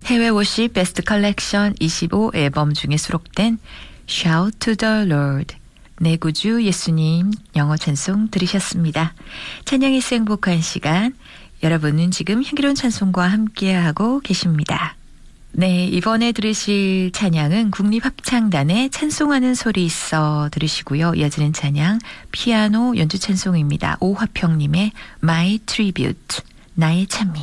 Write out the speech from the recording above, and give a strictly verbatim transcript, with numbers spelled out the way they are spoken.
해외 워십 베스트 컬렉션 이십오 앨범 중에 수록된 Shout to the Lord, 내 구주 예수님 영어 찬송 들으셨습니다. 찬양이 행복한 시간, 여러분은 지금 향기로운 찬송과 함께하고 계십니다. 네, 이번에 들으실 찬양은 국립합창단의 찬송하는 소리 있어 들으시고요. 이어지는 찬양 피아노 연주 찬송입니다. 오화평님의 My Tribute, 나의 찬미.